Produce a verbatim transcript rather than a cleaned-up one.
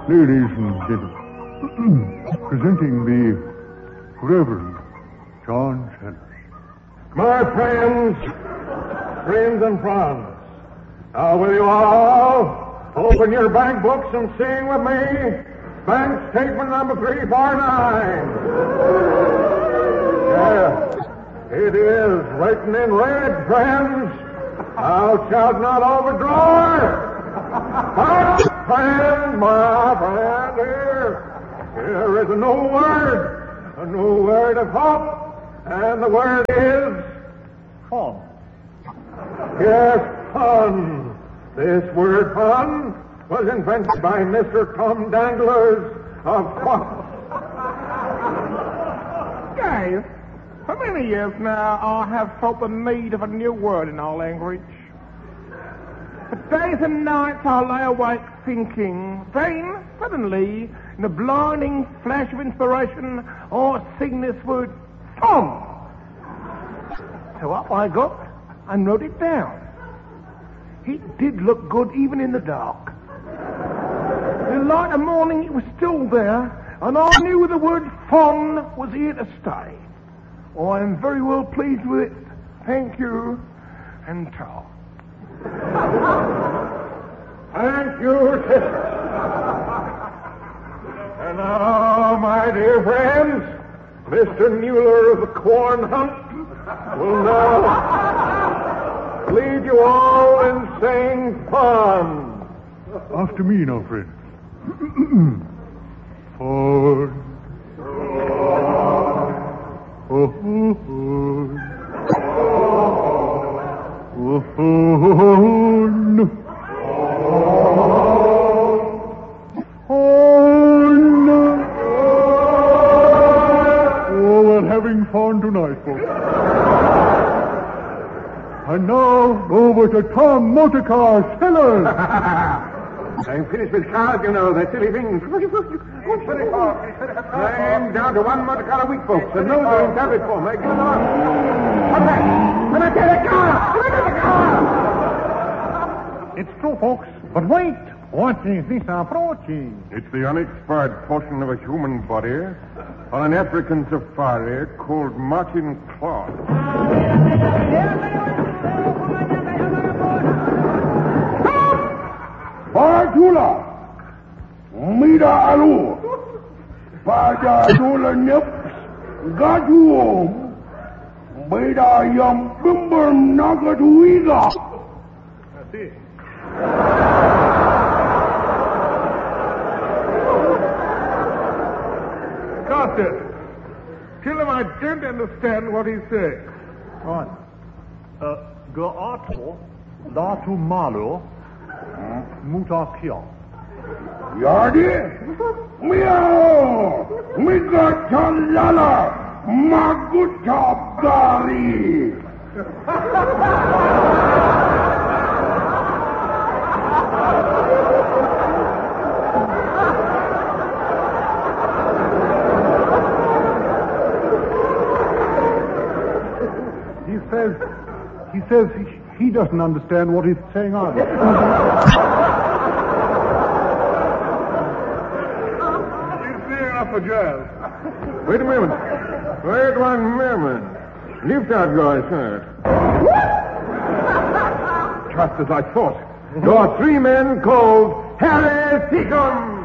Ladies and gentlemen, presenting the Reverend John Chandler. My friends, friends and friends, now will you all open your bank books and sing with me bank statement number three forty-nine. Yes, it is written in red, friends. Thou shalt not overdraw it. But, friend, my friend, here, here is a new word, a new word of hope, and the word is fun. Yes, fun. This word fun was invented by Mister Tom Danglers of Quack. Guys, for many years now I have felt the need of a new word in our language. For days and nights I lay awake thinking, then, suddenly, in a blinding flash of inspiration, I sing this word, fun. So up I got and wrote it down. It did look good even in the dark. In the light of morning it was still there, and I knew the word fun was here to stay. I am very well pleased with it. Thank you, and ta. Thank you, sister. And now, my dear friends, Mister Mueller of the Corn Hunt will now lead you all in saying fun. After me now, friends. Fun. Oh, oh, oh. Oh, oh, no. Oh, no. Oh, we're having fun tonight, folks. And now, over to Tom Motorcar Sellers. I'm finished with cars, you know, they're silly things. I'm down to one motor car a week, folks, and those are in habit for me. Give them on. What's that? Let me get a car! Let me get a car! It's true, folks. But wait. What is this approaching? It's the unexpired portion of a human body on an African safari called Martin Claude. Partula, Mida Alu, Padadula Nips, Gatuom, Mida Yum Bimbum Nagatuiga. That's it. Carter, tell him I don't understand what he's saying. Right. Uh, Gato, Datu Malu, Mutakia. Yardi? Meow! Mika Chalala! Maguta Bari! He says, he says he, he doesn't understand what he's saying either. For jazz. Wait a moment. Wait one moment. Lift out your shirt. Just as I thought. There are three men called Harry Seacombe.